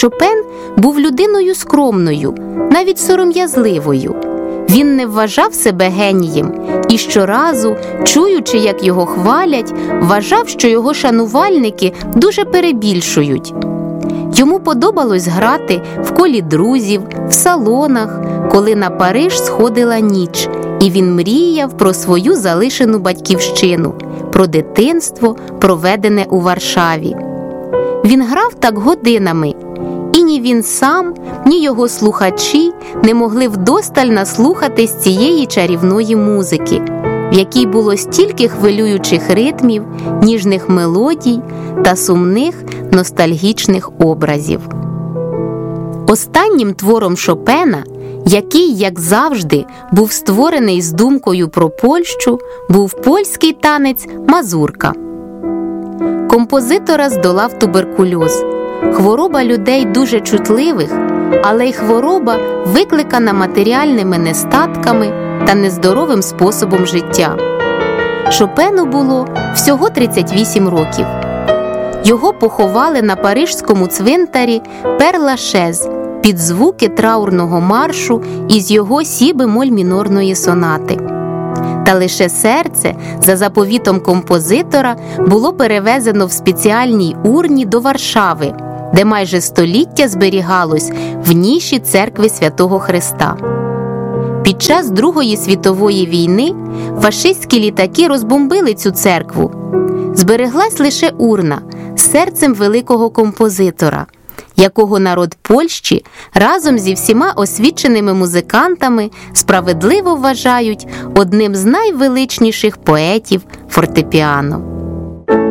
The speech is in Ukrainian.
Шопен був людиною скромною, навіть сором'язливою. Він не вважав себе генієм і щоразу, чуючи, як його хвалять, вважав, що його шанувальники дуже перебільшують. Йому подобалось грати в колі друзів, в салонах, коли на Париж сходила ніч, і він мріяв про свою залишену батьківщину, про дитинство, проведене у Варшаві. Він грав так годинами, і ні він сам, ні його слухачі не могли вдосталь наслухатись цієї чарівної музики, в якій було стільки хвилюючих ритмів, ніжних мелодій та сумних ностальгічних образів. Останнім твором Шопена, який, як завжди, був створений з думкою про Польщу, був польський танець «Мазурка». Композитора здолав туберкульоз. Хвороба людей дуже чутливих, але й хвороба, викликана матеріальними нестатками та нездоровим способом життя. Шопену було всього 38 років. Його поховали на парижському цвинтарі Пер-Лашез під звуки траурного маршу із його сі-бемоль мінорної сонати. Та лише серце, за заповітом композитора, було перевезено в спеціальній урні до Варшави, де майже століття зберігалось в ніші церкви Святого Христа. Під час Другої світової війни фашистські літаки розбомбили цю церкву. Збереглась лише урна з серцем великого композитора, якого народ Польщі разом зі всіма освіченими музикантами справедливо вважають одним з найвеличніших поетів фортепіано.